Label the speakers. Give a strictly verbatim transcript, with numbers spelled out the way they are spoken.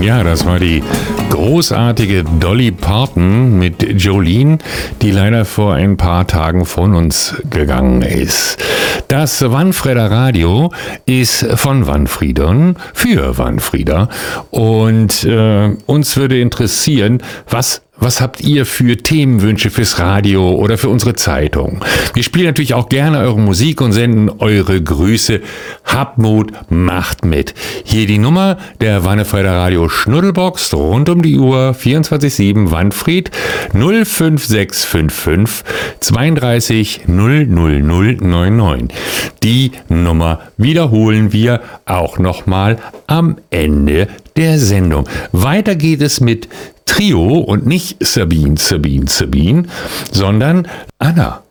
Speaker 1: Ja, das war die großartige Dolly Parton mit Jolene, die leider vor ein paar Tagen von uns gegangen ist. Das Wanfrieder Radio ist von Wanfriedern für Wanfrieder und äh, uns würde interessieren, was Was habt ihr für Themenwünsche fürs Radio oder für unsere Zeitung? Wir spielen natürlich auch gerne eure Musik und senden eure Grüße. Habt Mut, macht mit. Hier die Nummer der Wanfrieder Radio Schnuddelbox rund um die Uhr vierundzwanzig sieben Wanfried null fünf sechs fünf fünf zweiunddreißig null null null neunundneunzig. Die Nummer wiederholen wir auch nochmal am Ende der Sendung. Weiter geht es mit Trio und nicht Sabine, Sabine, Sabine, sondern Anna.